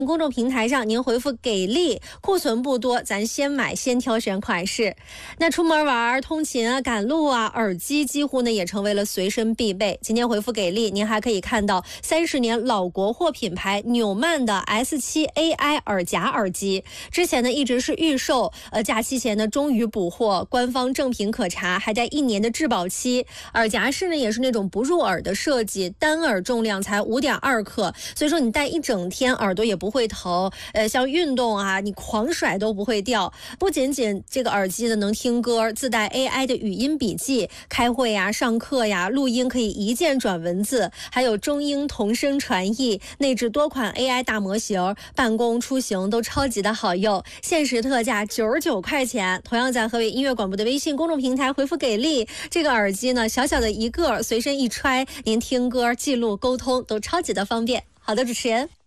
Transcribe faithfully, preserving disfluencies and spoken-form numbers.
公众平台上，您回复给力，库存不多，咱先买先挑选款式。那出门玩、通勤啊、赶路啊，耳机几乎呢也成为了随身必备。今天回复给力，您还可以看到三十年老国货品牌纽曼的 S 七 A I 耳夹耳机，之前呢一直是预售，呃，假期前呢终于补货，官方正品可查，还带一年的质保期。耳夹式呢也是那种不入耳的设计，单耳重量才 五点二克，所以说你戴一整天耳朵也不会疼，呃，像运动啊，你狂甩都不会掉。不仅仅这个耳机呢能听歌，自带 A I 的语音笔记，开会呀、上课呀、录音可以一键转文字，还有中英同声传译，内置多款 A I 大模型，办公出行都超级的好用。限时特价九十九块钱，同样在河北音乐广播的微信公众平台回复给力，这个耳机呢小小的一个，随身一揣，您听歌、记录、沟通都超级的方便。好的，主持人。